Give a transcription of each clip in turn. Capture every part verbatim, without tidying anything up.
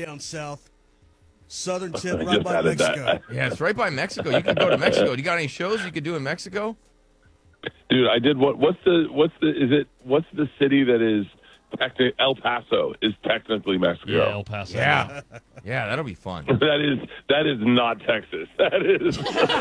down south. Southern tip, I right just by added that. Mexico. Yeah, it's right by Mexico. You can go to Mexico. Do you got any shows you could do in Mexico? Dude, I did what? What's the? What's the? Is it? What's the city that is? Techni- El Paso is technically Mexico. Yeah, El Paso. Yeah. Yeah, that'll be fun. That is that is not Texas. That is.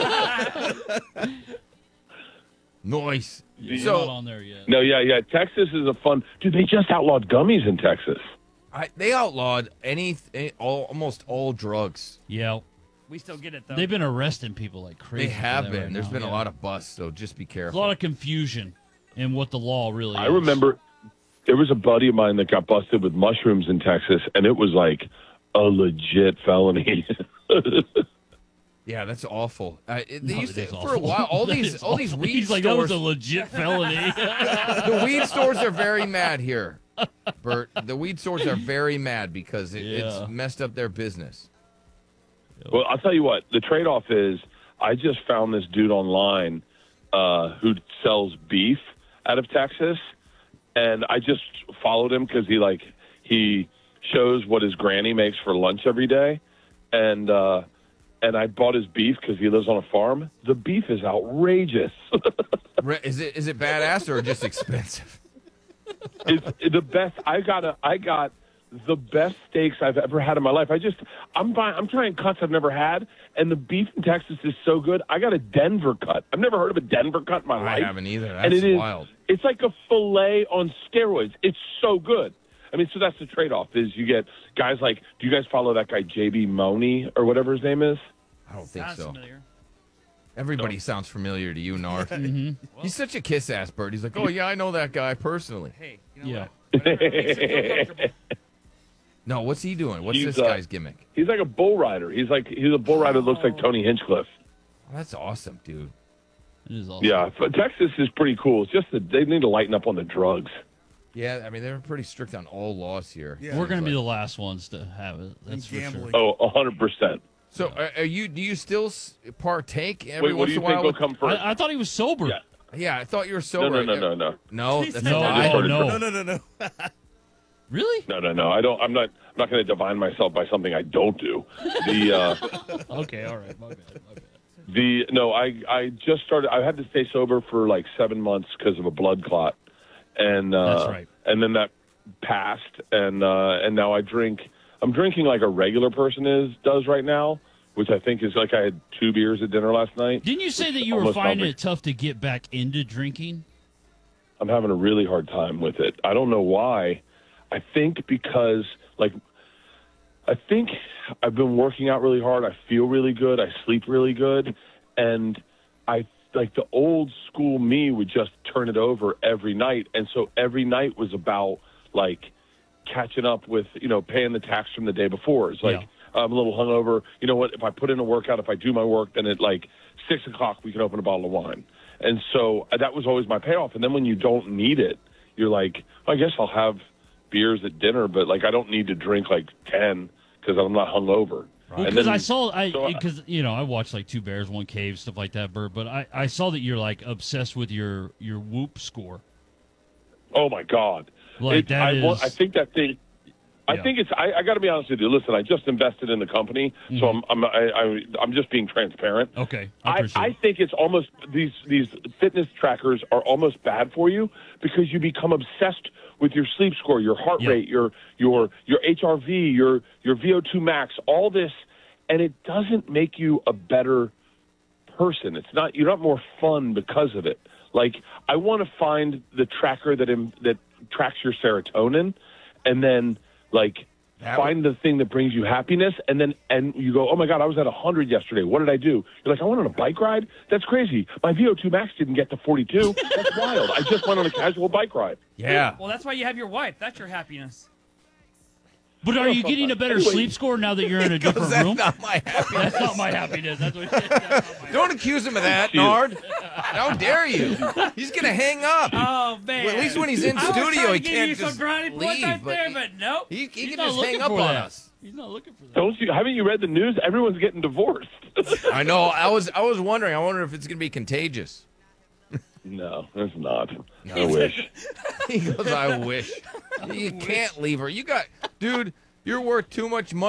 Nice. You're So- not on there yet. No, yeah, yeah. Texas is a fun. Dude, they just outlawed gummies in Texas. I, they outlawed any, any all, almost all drugs. Yeah. We still get it though. They've been arresting people like crazy. They for have that been. right There's now. been a Yeah. lot of busts, so just be There's a careful. lot of confusion in what the law really I is. remember there was a buddy of mine that got busted with mushrooms in Texas, and it was like a legit felony. Yeah, that's awful. Uh, it, they No, used it to, is for awful. a while, all That these is all these awful. weed He's like, that was stores, a legit felony. the weed stores are very mad here, Bert. The weed stores are very mad because it, Yeah. it's messed up their business. Well, I'll tell you what. The trade-off is I just found this dude online uh, who sells beef out of Texas, and I just followed him because he like he shows what his granny makes for lunch every day, and uh, and I bought his beef because he lives on a farm. The beef is outrageous. Re- Is it is it badass or just expensive? It's the best. I got a. I got the best steaks I've ever had in my life. I just. I'm buying. I'm trying cuts I've never had, and the beef in Texas is so good. I got a Denver cut. I've never heard of a Denver cut in my I life. haven't either. That's and it is, wild. It's like a fillet on steroids. It's so good. I mean, so that's the trade-off. Is you get guys like. Do you guys follow that guy J B Money or whatever his name is? I don't think Sounds so. familiar. Everybody sounds familiar to you, Nar. Mhm. He's such a kiss ass bird. He's like, oh yeah, I know that guy personally. Hey, you know Yeah. what? Whatever makes you feel comfortable. No, what's he doing? What's He's, this uh, guy's gimmick? He's like a bull rider. He's like he's a bull rider that looks like Tony Hinchcliffe. Oh, that's awesome, dude. It is awesome. Yeah, but Texas is pretty cool. It's just that they need to lighten up on the drugs. Yeah, I mean they're pretty strict on all laws here. Yeah. We're going to be Like- the last ones to have it. That's for gambling. sure. Oh, a hundred percent. So are, are you? Do you still s- partake every Wait, what once do you in a while? think will with- come first? I, I thought he was sober. Yeah. Yeah, I thought you were No, sober. no, no, no, no, No, He that's said No, a I lie. just oh, started no. No, no, no, no. Really? no, no, no. I don't. I'm not. I'm not going to divine myself by something I don't do. The uh, Okay, all right. My bad. My bad. the no. I I just started. I had to stay sober for like seven months because of a blood clot, and uh, That's right. And then that passed, and uh, and now I drink. I'm drinking like a regular person is does right now, which I think is like I had two beers at dinner last night. Didn't you say which that you were almost finding sounds it tough to get back into drinking? I'm having a really hard time with it. I don't know why. I think because, like, I think I've been working out really hard. I feel really good. I sleep really good. And I, like, the old school me would just turn it over every night. And so every night was about, like, catching up with, you know, paying the tax from the day before. It's like, Yeah. I'm a little hungover. You know what? If I put in a workout, if I do my work, then at, like, six o'clock we can open a bottle of wine. And so uh, that was always my payoff. And then when you don't need it, you're like, I guess I'll have beers at dinner, but like I don't need to drink like ten because I'm not hungover. Well, And because then- I saw, I so I- because you know I watched like Two Bears, One Cave, stuff like that, Bert. But I, I saw that you're like obsessed with your your Whoop score. Oh my God! Like It- that I, is. want- I think that thing. I Yeah. think it's. I, I got to be honest with you. Listen, I just invested in the company, so I'm. I'm. I, I, I'm just being transparent. Okay, I I, appreciate I it. think it's almost these these fitness trackers are almost bad for you because you become obsessed with your sleep score, your heart Yeah. rate, your your your H R V, your your V O two max, all this, and it doesn't make you a better person. It's not. You're not more fun because of it. Like I want to find the tracker that im, that tracks your serotonin, and then like That find the thing that brings you happiness, and then and you go, oh my God, I was at one hundred yesterday. What did I do? You're like, I went on a bike ride. That's crazy. My V O two max didn't get to forty-two. That's wild. I just went on a casual bike ride. Yeah. Well, that's why you have your wife. That's your happiness. But are you getting a better Anyway. sleep score now that you're in a different That's room? not my happiness. That's not my happiness. That's what. That's not my Don't accuse him of that, Jeez. Nard. How dare you? He's gonna hang up. Oh man! Well, at least when he's in I was studio, trying to he give can't you just some brownie points leave, right but there, he- but nope. He, he He's can not just looking hang up for on that. us. He's not looking for that. Don't you? Haven't you read the news? Everyone's getting divorced. I know. I was I was wondering. I wonder if it's gonna be contagious. No, it's not. I wish. He goes, I wish. You can't leave her. You got, dude. You're worth too much money.